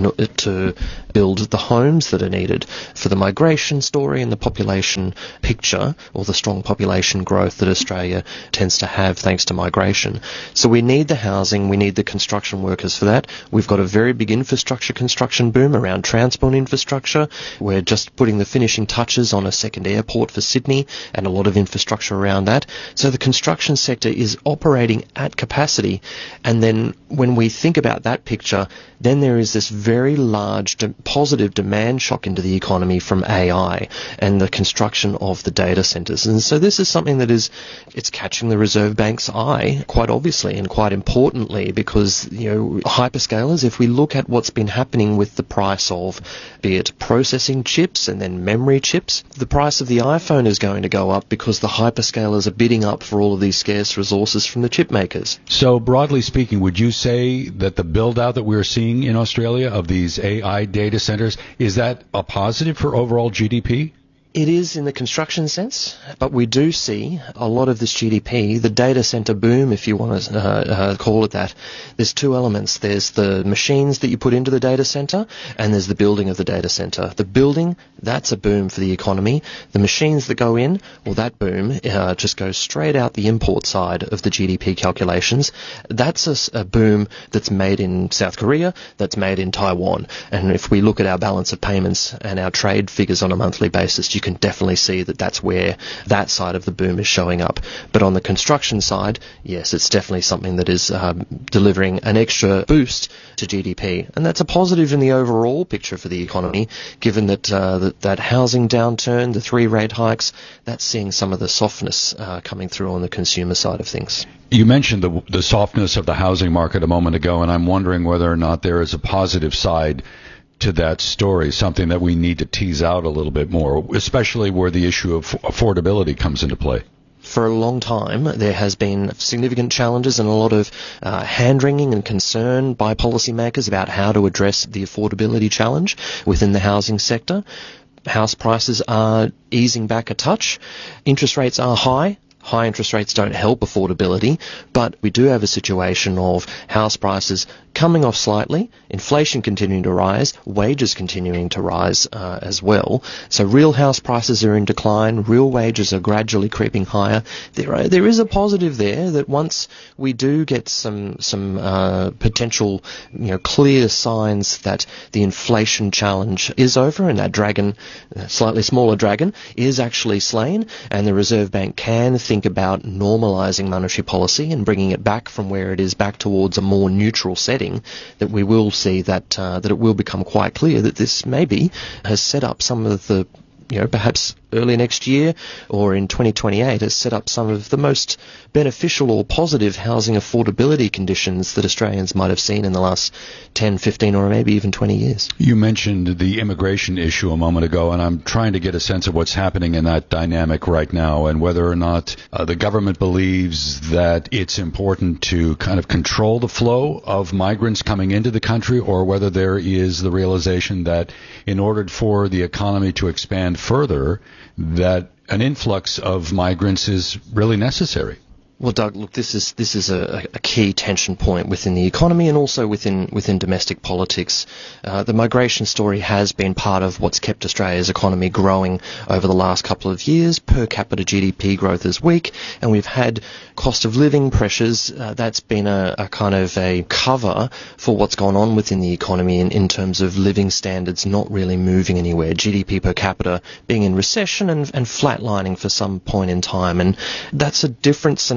to build the homes that are needed for the migration story and the population picture, or the strong population growth that Australia tends to have thanks to migration. So we need the housing, we need the construction workers for that. We've got a very big infrastructure construction boom around transport infrastructure. We're just putting the finishing touches on a second airport for Sydney and a lot of infrastructure around that. So the construction sector is operating at capacity. And then when we think about that picture, then there is this very large positive demand shock into the economy from AI and the construction of the data centers. And so this is something that it's catching the Reserve Bank's eye quite obviously and quite importantly, because, hyperscalers, if we look at what's been happening with the price of, be it processing chips and then memory chips, the price of the iPhone is going to go up because the hyperscalers are bidding up for all of these scarce resources from the chip makers. So broadly speaking, would you say that the build out that we're seeing in Australia of these AI data centers, is that a positive for overall GDP? It is in the construction sense, but we do see a lot of this GDP, the data center boom, if you want to call it that. There's two elements. There's the machines that you put into the data center, and there's the building of the data center. The building, that's a boom for the economy. The machines that go in, well, that boom just goes straight out the import side of the GDP calculations. That's a boom that's made in South Korea, that's made in Taiwan. And if we look at our balance of payments and our trade figures on a monthly basis, you can definitely see that that's where that side of the boom is showing up. But on the construction side, yes, it's definitely something that is delivering an extra boost to GDP. And that's a positive in the overall picture for the economy, given that that housing downturn, the 3 rate hikes, that's seeing some of the softness coming through on the consumer side of things. You mentioned the softness of the housing market a moment ago, and I'm wondering whether or not there is a positive side to that story, something that we need to tease out a little bit more, especially where the issue of affordability comes into play. For a long time, there has been significant challenges and a lot of hand-wringing and concern by policymakers about how to address the affordability challenge within the housing sector. House prices are easing back a touch. Interest rates are high. High interest rates don't help affordability, but we do have a situation of house prices coming off slightly, inflation continuing to rise, wages continuing to rise as well. So real house prices are in decline, real wages are gradually creeping higher. There is a positive there that once we do get some potential, clear signs that the inflation challenge is over and that dragon, slightly smaller dragon, is actually slain, and the Reserve Bank can think about normalising monetary policy and bringing it back from where it is back towards a more neutral setting, that we will see that it will become quite clear that this maybe has set up some of the, perhaps early next year or in 2028 has set up some of the most beneficial or positive housing affordability conditions that Australians might have seen in the last 10, 15 or maybe even 20 years. You mentioned the immigration issue a moment ago, and I'm trying to get a sense of what's happening in that dynamic right now and whether or not the government believes that it's important to kind of control the flow of migrants coming into the country, or whether there is the realization that in order for the economy to expand further, that an influx of migrants is really necessary. Well, Doug, look, this is a key tension point within the economy and also within domestic politics. The migration story has been part of what's kept Australia's economy growing over the last couple of years. Per capita GDP growth is weak, and we've had cost of living pressures. That's been a kind of a cover for what's gone on within the economy in terms of living standards not really moving anywhere. GDP per capita being in recession and flatlining for some point in time. And that's a different scenario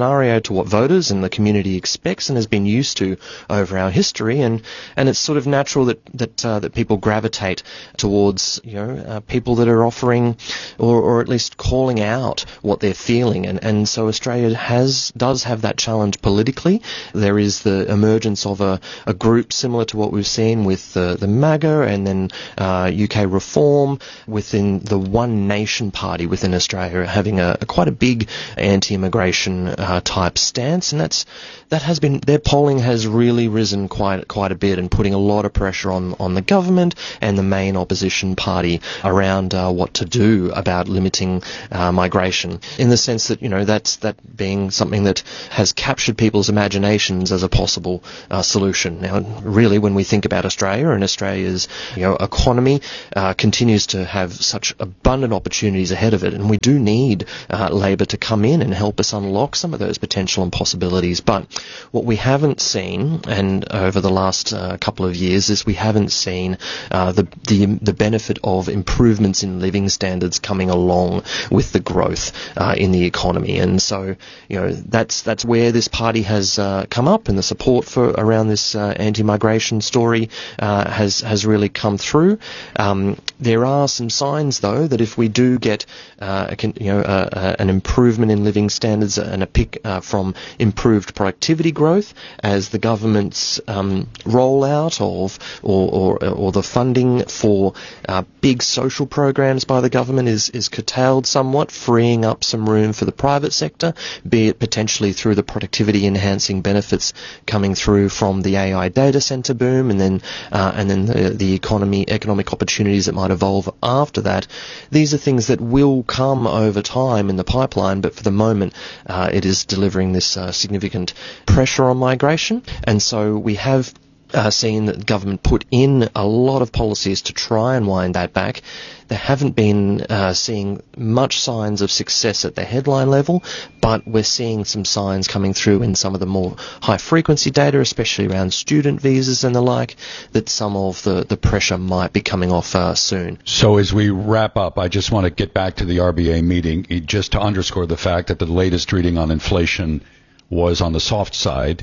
scenario to what voters and the community expects and has been used to over our history, and it's sort of natural that people gravitate towards people that are offering or at least calling out what they're feeling, and so Australia does have that challenge politically. There is the emergence of a group similar to what we've seen with the MAGA and then UK Reform within the One Nation Party within Australia, having quite a big anti-immigration type stance, and their polling has really risen quite a bit and putting a lot of pressure on the government and the main opposition party around what to do about limiting migration, in the sense that that's being something that has captured people's imaginations as a possible solution. Now, really, when we think about Australia and Australia's economy continues to have such abundant opportunities ahead of it, and we do need Labor to come in and help us unlock some of those potential and possibilities. But what we haven't seen, and over the last couple of years, is we haven't seen the benefit of improvements in living standards coming along with the growth in the economy. And so, that's where this party has come up, and the support for around this anti-migration story has really come through. There are some signs, though, that if we do get an improvement in living standards and a pick from improved productivity growth as the government's rollout of or the funding for big social programs by the government is curtailed somewhat, freeing up some room for the private sector, be it potentially through the productivity enhancing benefits coming through from the AI data center boom, and then the economic opportunities that might evolve after that. These are things that will come over time in the pipeline, but for the moment it is delivering this significant pressure on migration. And so we have seen that the government put in a lot of policies to try and wind that back. They haven't been seeing much signs of success at the headline level, but we're seeing some signs coming through in some of the more high-frequency data, especially around student visas and the like, that some of the pressure might be coming off soon. So as we wrap up, I just want to get back to the RBA meeting, just to underscore the fact that the latest reading on inflation was on the soft side.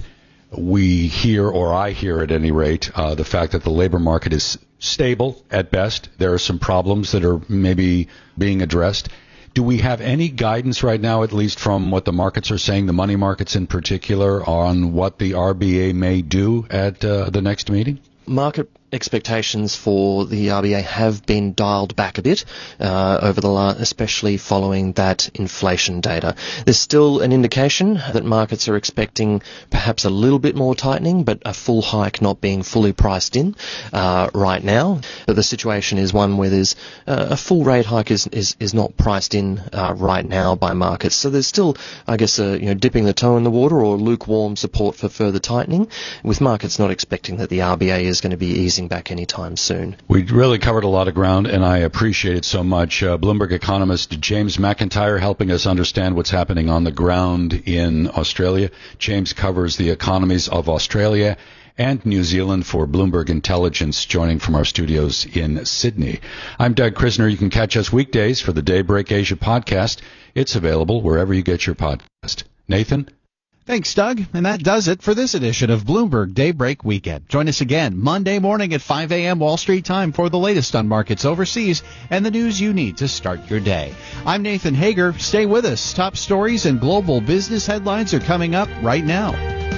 We hear, or I hear at any rate, the fact that the labor market is stable at best. There are some problems that are maybe being addressed. Do we have any guidance right now, at least from what the markets are saying, the money markets in particular, on what the RBA may do at the next meeting? Market expectations for the RBA have been dialed back a bit over the last, especially following that inflation data. There's still an indication that markets are expecting perhaps a little bit more tightening, but a full hike not being fully priced in right now. But the situation is one where there's a full rate hike is not priced in right now by markets. So there's still, I guess, dipping the toe in the water or lukewarm support for further tightening, with markets not expecting that the RBA is going to be easing back anytime soon. We really covered a lot of ground, and I appreciate it so much. Bloomberg economist James McIntyre helping us understand what's happening on the ground in Australia. James covers the economies of Australia and New Zealand for Bloomberg Intelligence, joining from our studios in Sydney. I'm Doug Krisner. You can catch us weekdays for the Daybreak Asia podcast. It's available wherever you get your podcast. Nathan? Thanks, Doug. And that does it for this edition of Bloomberg Daybreak Weekend. Join us again Monday morning at 5 a.m. Wall Street time for the latest on markets overseas and the news you need to start your day. I'm Nathan Hager. Stay with us. Top stories and global business headlines are coming up right now.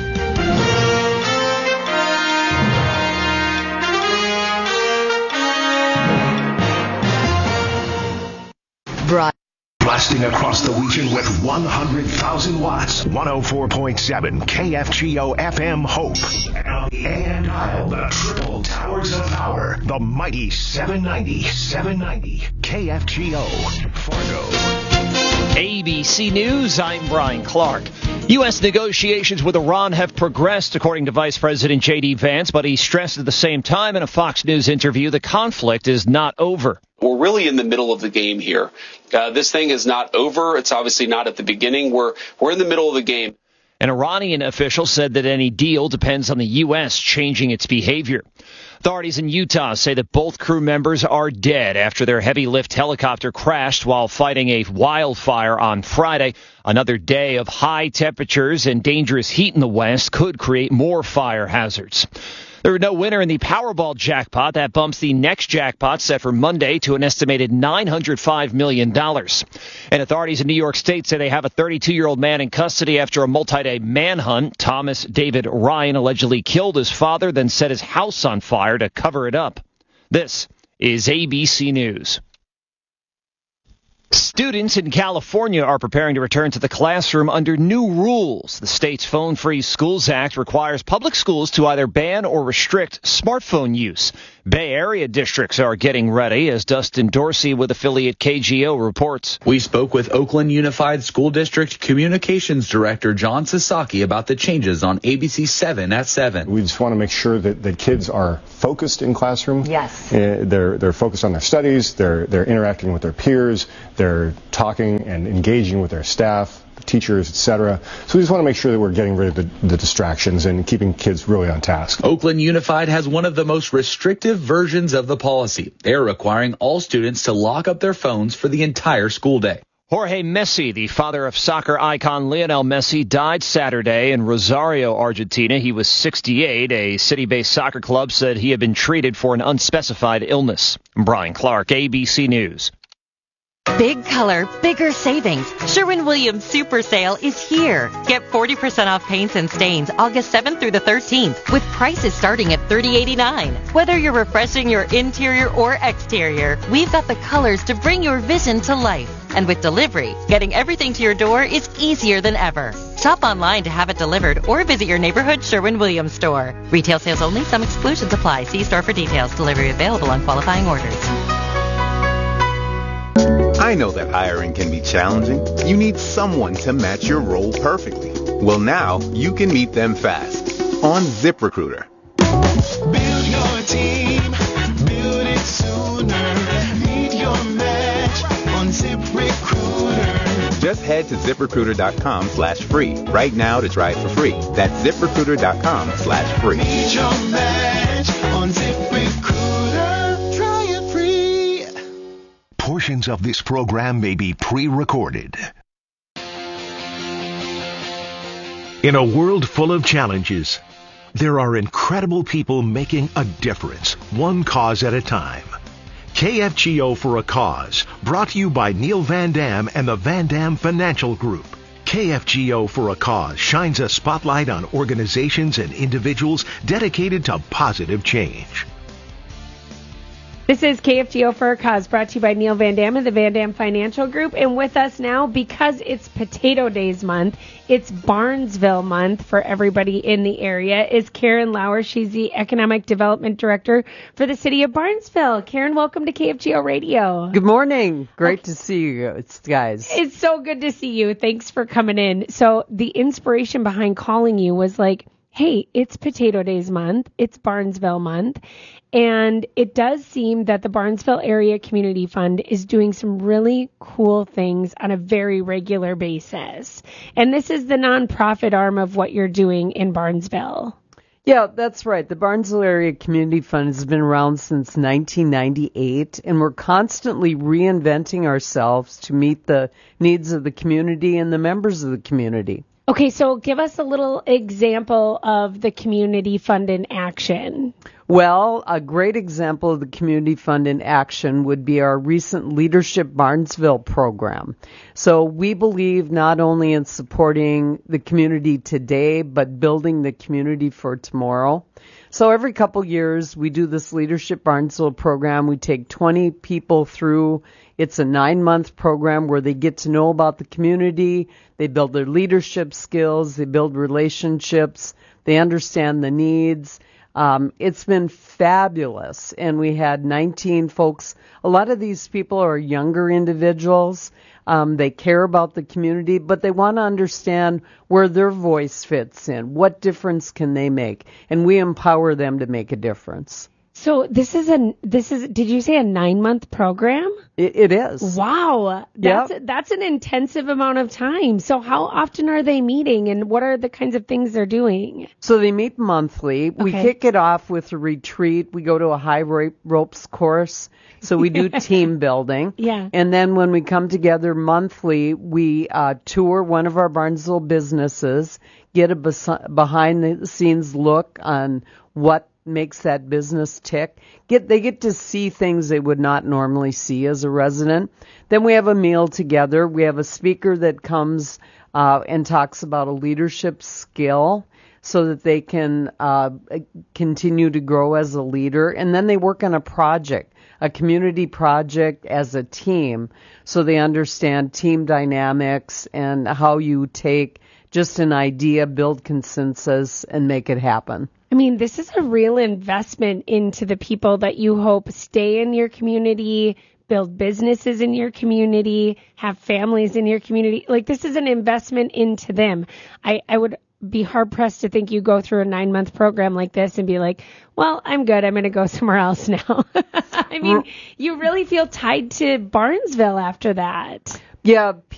Blasting across the region with 100,000 watts. 104.7 KFGO FM Hope. And Isle, the triple towers of power. The mighty 790 KFGO Fargo. ABC News, I'm Brian Clark. U.S. negotiations with Iran have progressed, according to Vice President J.D. Vance, but he stressed at the same time in a Fox News interview the conflict is not over. We're really in the middle of the game here. This thing is not over. It's obviously not at the beginning. We're in the middle of the game. An Iranian official said that any deal depends on the U.S. changing its behavior. Authorities in Utah say that both crew members are dead after their heavy-lift helicopter crashed while fighting a wildfire on Friday. Another day of high temperatures and dangerous heat in the West could create more fire hazards. There was no winner in the Powerball jackpot. That bumps the next jackpot set for Monday to an estimated $905 million. And authorities in New York State say they have a 32-year-old man in custody after a multi-day manhunt. Thomas David Ryan allegedly killed his father, then set his house on fire to cover it up. This is ABC News. Students in California are preparing to return to the classroom under new rules. The state's Phone-Free Schools Act requires public schools to either ban or restrict smartphone use. Bay Area districts are getting ready, as Dustin Dorsey with affiliate KGO reports. We spoke with Oakland Unified School District Communications Director John Sasaki about the changes on ABC 7 at 7. We just want to make sure that kids are focused in classroom. Yes. They're focused on their studies, they're interacting with their peers, they're talking and engaging with their staff, teachers, etc. So we just want to make sure that we're getting rid of the distractions and keeping kids really on task. Oakland Unified has one of the most restrictive versions of the policy. They're requiring all students to lock up their phones for the entire school day. Jorge Messi, the father of soccer icon Lionel Messi, died Saturday in Rosario, Argentina. He was 68. A city-based soccer club said he had been treated for an unspecified illness. Brian Clark, ABC News. Big color, bigger savings. Sherwin-Williams Super Sale is here. Get 40% off paints and stains August 7th through the 13th with prices starting at $30.89. Whether you're refreshing your interior or exterior, we've got the colors to bring your vision to life. And with delivery, getting everything to your door is easier than ever. Shop online to have it delivered or visit your neighborhood Sherwin-Williams store. Retail sales only. Some exclusions apply. See store for details. Delivery available on qualifying orders. I know that hiring can be challenging. You need someone to match your role perfectly. Well, now you can meet them fast on ZipRecruiter. Build your team, build it sooner. Meet your match on ZipRecruiter. Just head to ZipRecruiter.com/free right now to try it for free. That's ZipRecruiter.com/free. Meet your match on ZipRecruiter. Try it free. Portions of this program may be pre-recorded. In a world full of challenges, there are incredible people making a difference, one cause at a time. KFGO for a Cause, brought to you by Neil Van Dam and the Van Dam Financial Group. KFGO for a Cause shines a spotlight on organizations and individuals dedicated to positive change. This is KFGO for a Cause, brought to you by Neil Van Dam and the Van Dam Financial Group. And with us now, because it's Potato Days month, it's Barnesville month for everybody in the area, is Karen Lauer. She's the Economic Development Director for the city of Barnesville. Karen, welcome to KFGO Radio. Good morning. Great to see you guys. It's so good to see you. Thanks for coming in. So the inspiration behind calling you was like, hey, it's Potato Days month. It's Barnesville month. And it does seem that the Barnesville Area Community Fund is doing some really cool things on a very regular basis. And this is the nonprofit arm of what you're doing in Barnesville. Yeah, that's right. The Barnesville Area Community Fund has been around since 1998, and we're constantly reinventing ourselves to meet the needs of the community and the members of the community. Okay, so give us a little example of the Community Fund in action. Well, a great example of the Community Fund in action would be our recent Leadership Barnesville program. So we believe not only in supporting the community today, but building the community for tomorrow. So every couple years, we do this Leadership Barnesville program. We take 20 people through. It's a 9-month program where they get to know about the community. They build their leadership skills. They build relationships. They understand the needs. It's been fabulous. And we had 19 folks. A lot of these people are younger individuals. They care about the community, but they want to understand where their voice fits in. What difference can they make? And we empower them to make a difference. So did you say a 9-month program? It is. Wow. That's an intensive amount of time. So how often are they meeting and what are the kinds of things they're doing? So they meet monthly. We kick it off with a retreat. We go to a high ropes course. So we do team building. Yeah. And then when we come together monthly, we tour one of our Barnesville businesses, get a behind the scenes look on what makes that business tick. They get to see things they would not normally see as a resident. Then we have a meal together. We have a speaker that comes and talks about a leadership skill so that they can continue to grow as a leader. And then they work on a project, a community project as a team, so they understand team dynamics and how you take just an idea, build consensus, and make it happen. I mean, this is a real investment into the people that you hope stay in your community, build businesses in your community, have families in your community. Like, this is an investment into them. I would be hard pressed to think you go through a 9-month program like this and be like, well, I'm good. I'm going to go somewhere else now. I mean, you really feel tied to Barnesville after that. Yeah.